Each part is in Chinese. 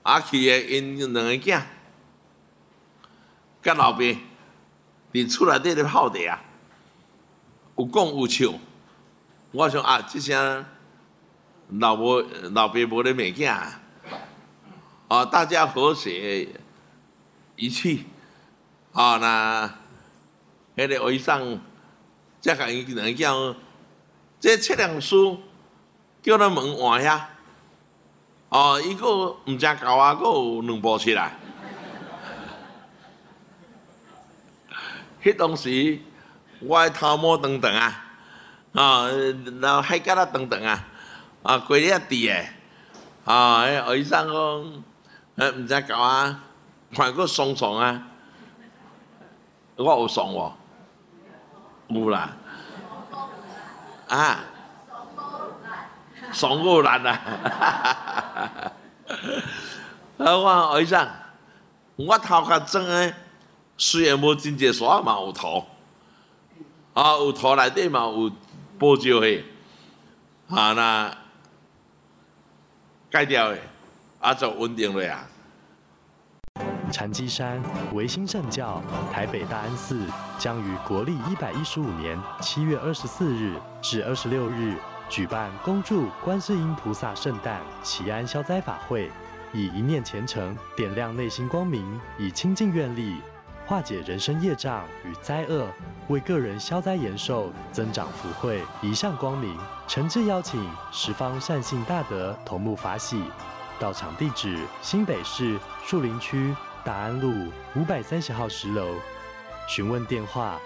去的因两个囝，甲老爸伫厝内底咧泡茶啊，有讲有笑。我想啊，即声老爸无咧骂囝啊，大家和谐一气啊，那迄个和尚才甲因两个囝，这测量师叫咱门换遐。哦，伊个毋正够啊，佫有2部车啦。迄当时我的头毛长长啊，然后海角仔长长啊，规日伫诶，迄和尚讲，毋正够啊，看佫爽爽啊，我有爽无？有啦，啊。爽过难啊！我和尚，我头壳装诶，虽然无真济沙，嘛有土，有土内底嘛有保照诶，那戒掉诶，就稳定落啊。 禅机山维新圣教台北大安寺将于国历115年7月24日至26日。举办恭祝观世音菩萨圣诞祈安消灾法会，以一念虔诚点亮内心光明，以清净愿力化解人生业障与灾厄，为个人消灾延寿、增长福慧，一向光明。诚挚邀请十方善信大德同沐法喜。到场地址：新北市树林区大安路530号10楼。询问电话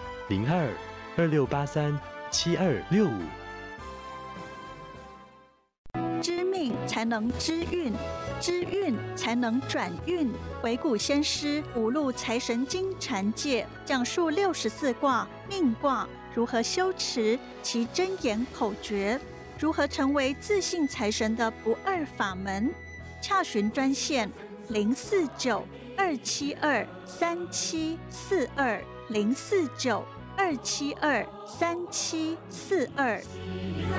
：02-2683-7265。 知命才能知运，知运才能转运。惟古先师五路财神经禅界讲述64卦命卦如何修持其真言口诀，如何成为自信财神的不二法门。洽询专线049-272-3742，049-272-3742。